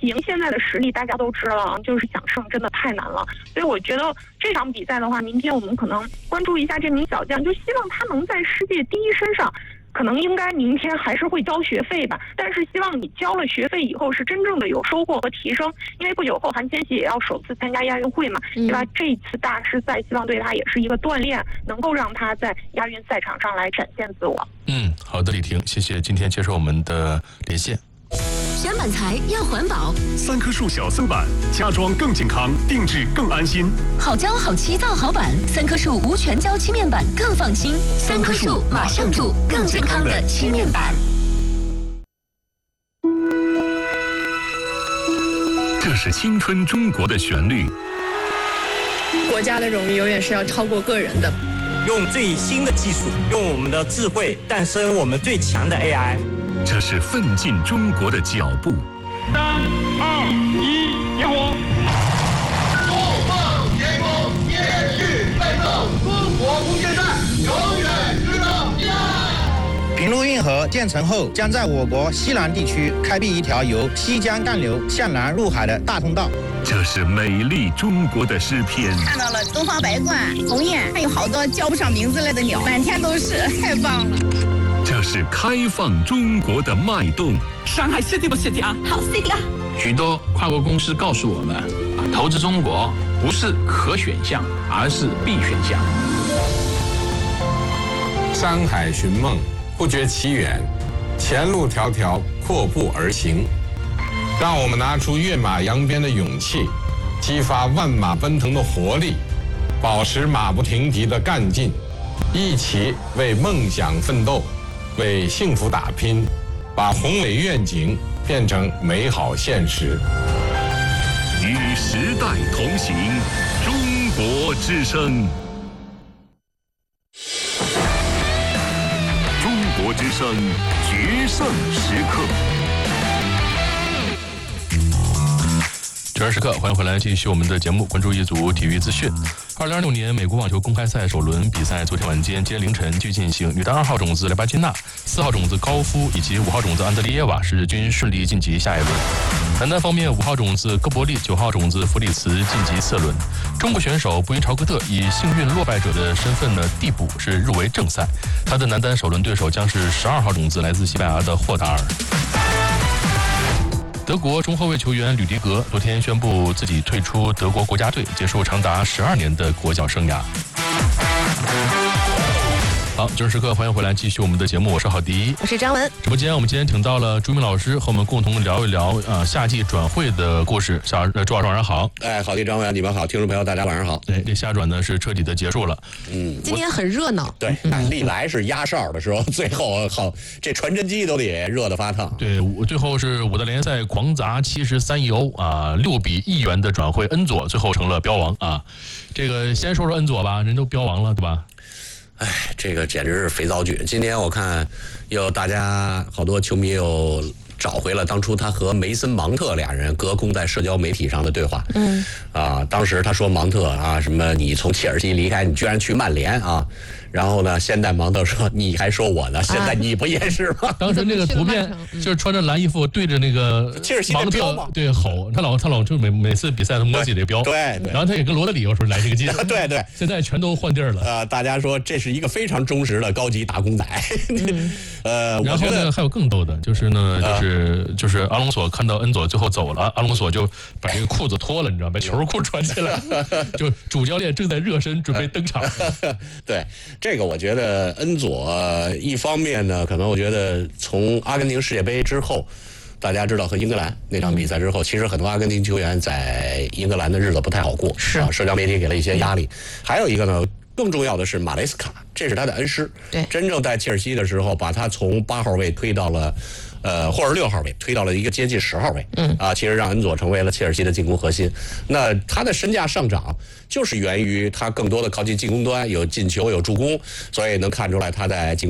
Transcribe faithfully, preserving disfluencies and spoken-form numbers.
赢现在的实力大家都知道了，就是想胜真的太难了。所以我觉得这场比赛的话，明天我们可能关注一下这名小将，就希望他能在世界第一身上。可能应该明天还是会交学费吧，但是希望你交了学费以后是真正的有收获和提升，因为不久后韩千玺也要首次参加亚运会嘛，对吧？这一次大师赛，希望对他也是一个锻炼，能够让他在亚运赛场上来展现自我。 嗯，好的，李婷，谢谢今天接受我们的连线。 选板材要环保， 三棵树小森板，家装更健康，定制更安心。 好胶好漆造好板，三棵树无全胶漆面板更放心。三棵树马上住更健康的漆面板。 这是青春中国的旋律。 国家的荣誉永远是要超过个人的。 用最新的技术，用我们的智慧诞生我们最强的 A I。 这是奋进中国的脚步。 三二一，点火！ 怒放天空，延续奋斗，中国空间站永远值得依赖。 平陆运河建成后，将在我国西南地区开辟一条由西江干流向南入海的大通道。 这是美丽中国的诗篇。 看到了东方白鹳、鸿雁，还有好多叫不上名字来的鸟，满天都是，太棒了。 这是开放中国的脉动。 上海 city 不 city 啊？ 好 city 啊！ 许多跨国公司告诉我们，投资中国不是可选项，而是必选项。 山海寻梦，不觉其远，前路迢迢，阔步而行。让我们拿出跃马扬鞭的勇气，激发万马奔腾的活力，保持马不停蹄的干劲，一起为梦想奋斗，为幸福打拼，把宏伟愿景变成美好现实。 与时代同行，中国之声。中国之声决胜时刻。 决胜时刻，欢迎回来，继续我们的节目，关注一组体育资讯。二零二六年美国网球公开赛首轮比赛昨天晚间，今天凌晨继续进行。女单二号种子雷巴金娜、四号种子高夫以及五号种子安德烈耶娃是均顺利晋级下一轮。男单方面，五号种子戈伯利、九号种子弗里茨晋级次轮。中国选手布因朝科特以幸运落败者的身份呢递补，是入围正赛。他的男单首轮对手将是十二号种子来自西班牙的霍达尔。德国中后卫球员吕迪格昨天宣布自己退出德国国家队，结束长达十二年的国脚生涯。好，决胜时刻，欢迎回来，继续我们的节目，我是郝迪， 我是张文。 直播间我们今天请到了朱明老师，和我们共同聊一聊呃夏季转会的故事。小呃朱老师晚上好。 哎，郝迪、张文，你们好，听众朋友大家晚上好。 哎，这夏转呢是彻底的结束了。 嗯， 今天很热闹。 对，历来是压哨的时候，最后好，这传真机都得热得发烫。 对，最后是我的联赛狂砸七十三亿欧啊，六笔亿元的转会，恩佐最后成了标王啊。这个先说说恩佐吧，人都标王了，对吧？ 哎，这个简直是肥皂剧。今天我看有大家好多球迷又找回了当初他和梅森芒特俩人隔空在社交媒体上的对话。 嗯， 啊，当时他说芒特啊，什么你从切尔西离开，你居然去曼联啊。然后呢，现在芒特说你还说我呢，现在你不也是吗？ 当时那个图片就是穿着蓝衣服对着那个芒特对吼，他老他老就每每次比赛都摸自己的标， 对， 然后他也跟罗德里说来这个劲， 对对， 现在全都换地儿了。 呃，大家说这是一个非常忠实的高级打工仔。呃， 然后呢还有更逗的，就是呢就是就是阿隆索看到恩佐最后走了，阿隆索就把这个裤子脱了，你知道，把球裤穿起来，就主教练正在热身准备登场。 对。这个我觉得恩佐一方面呢，可能我觉得从阿根廷世界杯之后，大家知道和英格兰那场比赛之后，其实很多阿根廷球员在英格兰的日子不太好过， 是啊，社交媒体给了一些压力。还有一个呢，更重要的是马雷斯卡，这是他的恩师， 对， 真正在切尔西的时候，把他从八号位推到了。呃，或者六号位推到了一个接近十号位， 嗯啊，其实让恩佐成为了切尔西的进攻核心。那他的身价上涨，就是源于他更多的靠近进攻端，有进球，有助攻，所以能看出来他在进攻